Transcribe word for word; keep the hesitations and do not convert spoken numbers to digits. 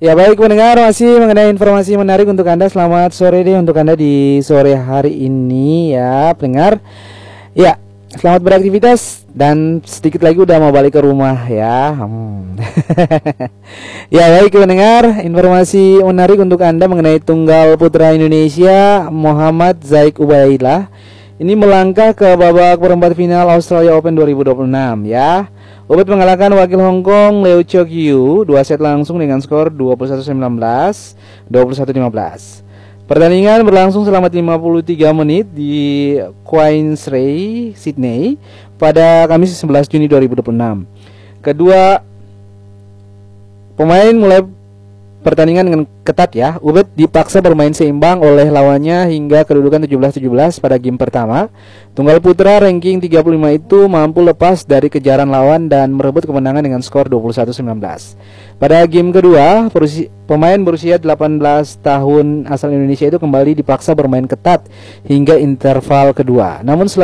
Ya baik pendengar, masih mengenai informasi menarik untuk Anda. Selamat sore deh untuk Anda di sore hari ini ya pendengar. Ya, selamat beraktivitas dan sedikit lagi udah mau balik ke rumah ya. hmm. Ya baik pendengar, informasi menarik untuk Anda mengenai tunggal putra Indonesia Muhammad Zaik Ubaidillah. Ini melangkah ke babak perempat final Australia Open dua ribu dua puluh enam ya. Ubed mengalahkan wakil Hong Kong Leo Chok Yu dua set langsung dengan skor dua puluh satu sembilan belas, dua puluh satu lima belas. Pertandingan berlangsung selama lima puluh tiga menit di Queensrÿche, Sydney pada Kamis sebelas Juni dua ribu dua puluh enam. Kedua pemain mulai pertandingan dengan ketat ya. Ubed dipaksa bermain seimbang oleh lawannya hingga kedudukan tujuh belas tujuh belas pada game pertama. Tunggal putra ranking tiga puluh lima itu mampu lepas dari kejaran lawan dan merebut kemenangan dengan skor dua puluh satu sembilan belas. Pada game kedua, pemain berusia delapan belas tahun asal Indonesia itu kembali dipaksa bermain ketat hingga interval kedua. Namun